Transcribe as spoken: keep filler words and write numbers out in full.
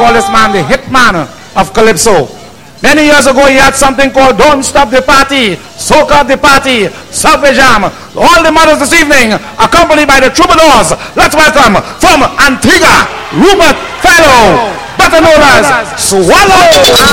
call this man the hitman of Calypso. Many years ago, he had something called Don't Stop the Party, Soca the Party, Subway Jam. All the mothers this evening, accompanied by the troubadours. Let's welcome from Antigua, Rupert Fellow, better known as Swallow.